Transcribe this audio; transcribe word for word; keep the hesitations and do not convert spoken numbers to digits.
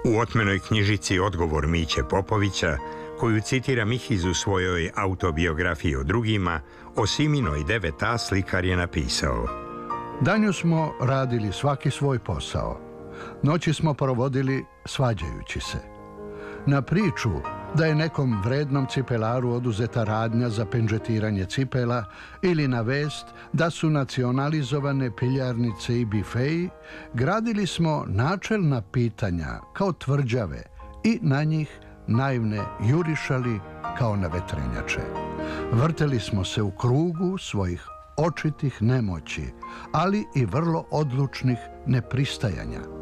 U otmenoj knjižici Odgovor Miće Popovića, koju citira Mihiz u svojoj autobiografiji o drugima, o Siminoj deveta slikar je napisao: Danju smo radili svaki svoj posao. Noći smo provodili svađajući se. Na priču da je nekom vrednom cipelaru oduzeta radnja za pendžetiranje cipela ili na vest da su nacionalizovane piljarnice i bifeji, gradili smo načelna pitanja kao tvrđave i na njih naivne jurišali kao na vetrenjače. Vrteli smo se u krugu svojih očitih nemoći, ali i vrlo odlučnih nepristajanja.